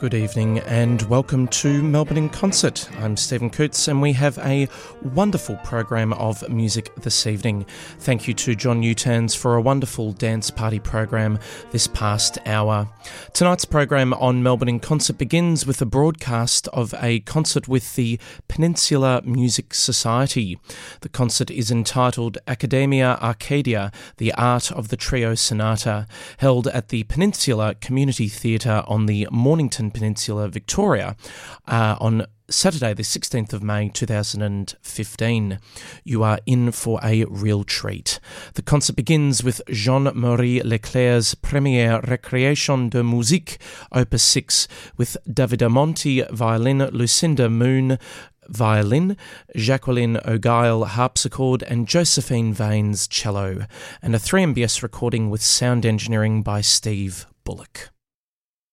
Good evening and welcome to Melbourne in Concert. I'm Stephen Coots and we have a wonderful program of music this evening. Thank you to John Newtans for a wonderful dance party program this past hour. Tonight's program on Melbourne in Concert begins with a broadcast of a concert with the Peninsula Music Society. The concert is entitled Academia Arcadia, the Art of the Trio Sonata, held at the Peninsula Community Theatre on the Mornington Peninsula, Victoria, on Saturday the 16th of May 2015. You are in for a real treat. The concert begins with Jean-Marie Leclerc's Première Récréation de Musique, Opus 6, with Davide Monti, violin, Lucinda Moon, violin, Jacqueline O'Geil, harpsichord, and Josephine Vaines, cello, and a 3MBS recording with sound engineering by Steve Bullock.